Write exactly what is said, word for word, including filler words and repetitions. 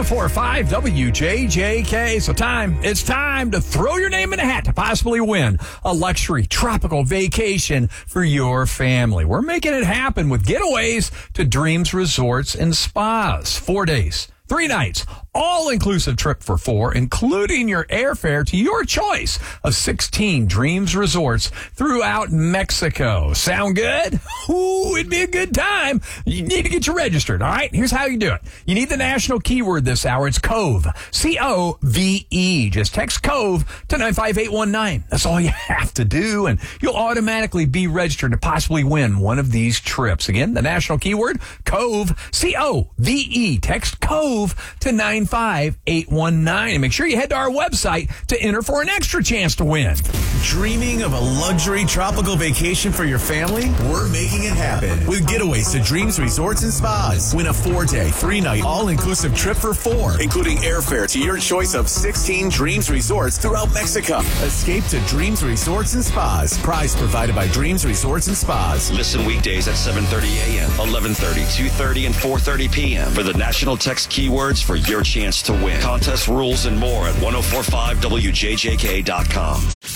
oh four point five W J J K. So time, it's time to throw your name in a hat to possibly win a luxury tropical vacation for your family. We're making it happen with getaways to Dreams Resorts and Spas. Four days, three nights, all-inclusive trip for four, including your airfare to your choice of sixteen Dreams Resorts throughout Mexico. Sound good? Ooh, it'd be a good time. You need to get you registered, all right? Here's how you do it. You need the national keyword this hour. It's COVE, C O V E. Just text COVE to nine five eight one nine. That's all you have to do, and you'll automatically be registered to possibly win one of these trips. Again, the national keyword, COVE, C O V E. Text COVE to nine five eight one nine. And make sure you head to our website to enter for an extra chance to win. Dreaming of a luxury tropical vacation for your family? We're making it happen with getaways to Dreams Resorts and Spas. Win a four-day, three-night, all-inclusive trip for four, including airfare to your choice of sixteen Dreams Resorts throughout Mexico. Escape to Dreams Resorts and Spas. Prize provided by Dreams Resorts and Spas. Listen weekdays at seven thirty a.m., eleven thirty, two thirty, and four thirty p.m. for the national text keywords for your chance to win. Contest rules and more at ten forty-five W J J K dot com.